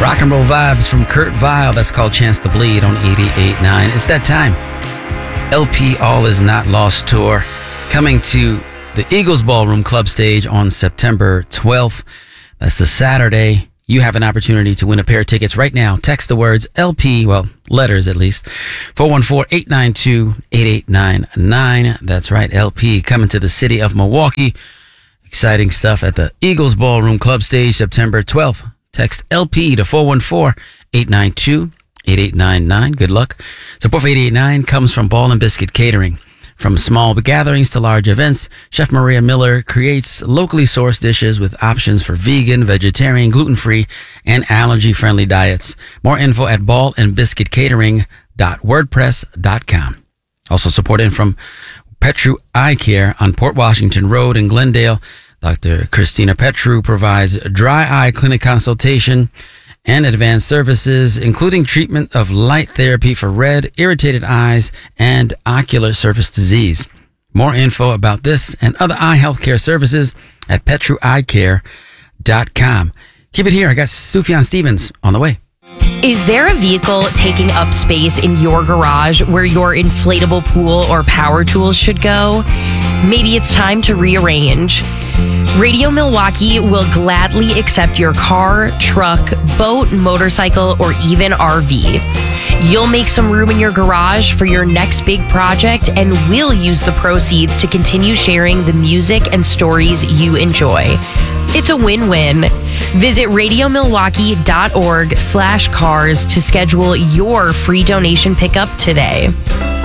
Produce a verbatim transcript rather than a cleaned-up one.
Rock and roll vibes from Kurt Vile. That's called Chance to Bleed on eighty-eight point nine. It's that time. L P All Is Not Lost Tour coming to the Eagles Ballroom Club stage on September twelfth. That's a Saturday. You have an opportunity to win a pair of tickets right now. Text the words L P, well, letters at least, four one four, eight nine two, eight eight nine nine. That's right, L P coming to the city of Milwaukee. Exciting stuff at the Eagles Ballroom Club stage, September twelfth. Text L P to four one four, eight nine two, eight eight nine nine. Good luck. Support for eight eight nine comes from Ball and Biscuit Catering. From small gatherings to large events, Chef Maria Miller creates locally sourced dishes with options for vegan, vegetarian, gluten-free, and allergy-friendly diets. More info at ball and biscuit catering dot wordpress dot com. Also supported from Petru Eye Care on Port Washington Road in Glendale. Doctor Christina Petru provides dry eye clinic consultation and advanced services, including treatment of light therapy for red, irritated eyes, and ocular surface disease. More info about this and other eye health care services at petru eye care dot com. Keep it here. I got Sufjan Stevens on the way. Is there a vehicle taking up space in your garage where your inflatable pool or power tools should go? Maybe it's time to rearrange. Radio Milwaukee will gladly accept your car, truck, boat, motorcycle, or even R V. You'll make some room in your garage for your next big project, and we'll use the proceeds to continue sharing the music and stories you enjoy. It's a win-win. Visit radio milwaukee dot org slash cars to schedule your free donation pickup today.